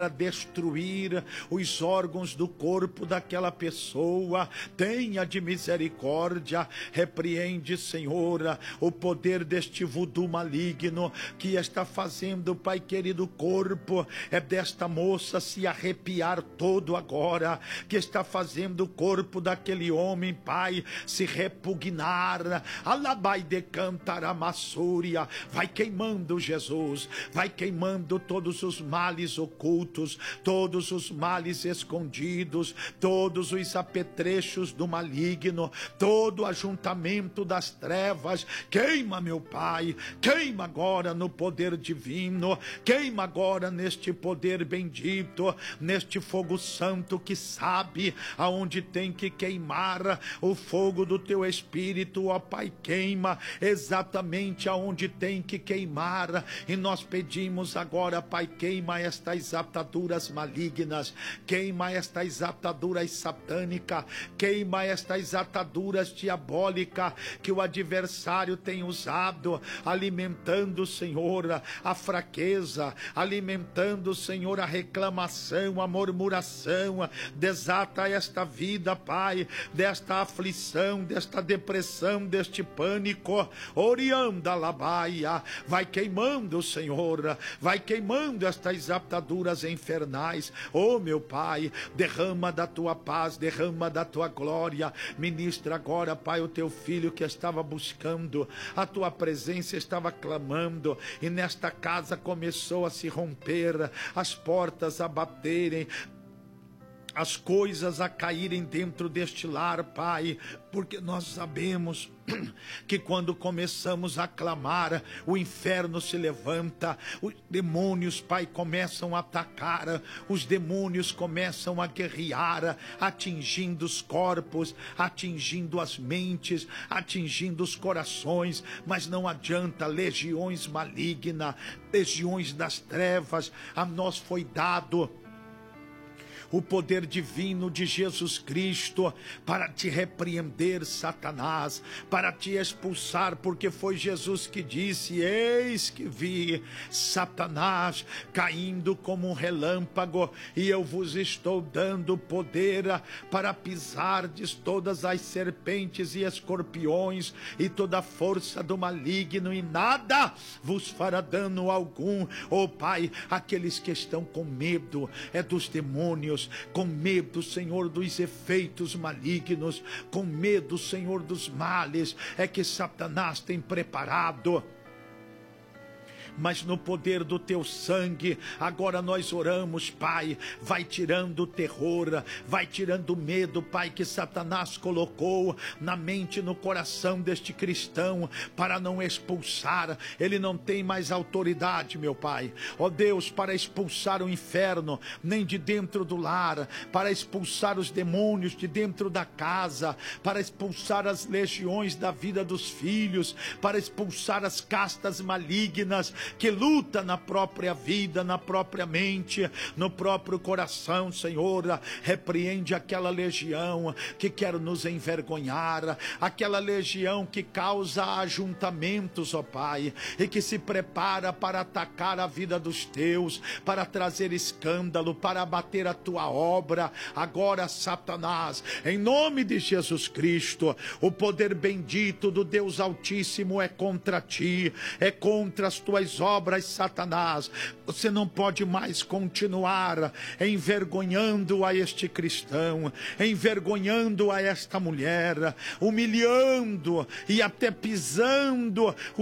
para destruir os órgãos do corpo daquela pessoa. Tenha de misericórdia, repreende, Senhor, o poder deste voodoo maligno que está fazendo, Pai querido, o corpo desta moça se arrepiar todo agora, que está fazendo o corpo daquele homem, Pai, se repugnar. Alabai de cantaramassúria, vai queimando, Jesus, vai queimando todos os males ocultos, todos os males escondidos, todos os apetrechos do maligno, todo o ajuntamento das trevas. Queima, meu Pai, queima agora no poder divino, queima agora neste poder bendito, neste fogo santo que sabe aonde tem que queimar. O fogo do teu Espírito, ó Pai, queima exatamente aonde tem que queimar, e nós pedimos agora, Pai, queima estas ataduras malignas, queima estas ataduras satânicas, queima estas ataduras diabólicas que o adversário tem usado, alimentando, Senhor, a fraqueza, alimentando, Senhor, a reclamação, a murmuração. Desata esta vida, Pai, desta aflição, desta depressão, deste pânico. Orianda labaia, vai queimando, Senhor, vai queimando estas ataduras infernais. Oh, meu Pai, derrama da tua paz, derrama da tua glória. Ministra agora, Pai, o teu filho que estava buscando a tua presença, estava clamando, e nesta casa começou a se romper, as portas a baterem, as coisas a caírem dentro deste lar, Pai, porque nós sabemos que quando começamos a clamar, o inferno se levanta, os demônios, Pai, começam a atacar, os demônios começam a guerrear, atingindo os corpos, atingindo as mentes, atingindo os corações, mas não adianta. Legiões malignas, legiões das trevas, a nós foi dado o poder divino de Jesus Cristo para te repreender, Satanás, para te expulsar, porque foi Jesus que disse: eis que vi Satanás caindo como um relâmpago, e eu vos estou dando poder para pisardes todas as serpentes e escorpiões e toda a força do maligno, e nada vos fará dano algum. Oh Pai, aqueles que estão com medo dos demônios, com medo, Senhor, dos efeitos malignos, com medo, Senhor, dos males que Satanás tem preparado, mas no poder do teu sangue, agora nós oramos, Pai, vai tirando o terror, vai tirando o medo, Pai, que Satanás colocou na mente e no coração deste cristão, para não expulsar. Ele não tem mais autoridade, meu Pai, ó Deus, para expulsar o inferno, nem de dentro do lar, para expulsar os demônios de dentro da casa, para expulsar as legiões da vida dos filhos, para expulsar as castas malignas que luta na própria vida, na própria mente, no próprio coração. Senhor, repreende aquela legião que quer nos envergonhar, aquela legião que causa ajuntamentos, ó Pai, e que se prepara para atacar a vida dos teus, para trazer escândalo, para abater a tua obra. Agora, Satanás, em nome de Jesus Cristo, o poder bendito do Deus Altíssimo é contra ti, é contra as tuas obras, Satanás. Você não pode mais continuar envergonhando a este cristão, envergonhando a esta mulher, humilhando e até pisando